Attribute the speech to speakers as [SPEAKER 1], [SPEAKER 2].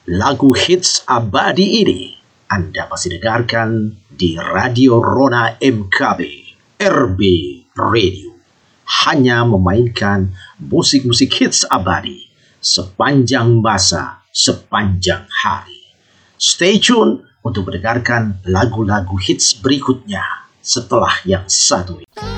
[SPEAKER 1] Lagu hits abadi ini Anda masih dengarkan di Radio Rona MKB RB Radio. Hanya memainkan musik-musik hits abadi sepanjang masa, sepanjang hari. Stay tune untuk mendengarkan lagu-lagu hits berikutnya setelah yang satu ini.